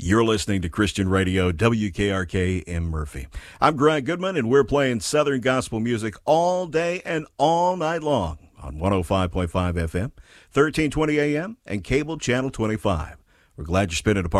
You're listening to Christian Radio, WKRK in Murphy. I'm Grant Goodman, and we're playing Southern gospel music all day and all night long on 105.5 FM, 1320 AM, and cable channel 25. We're glad you're spending a part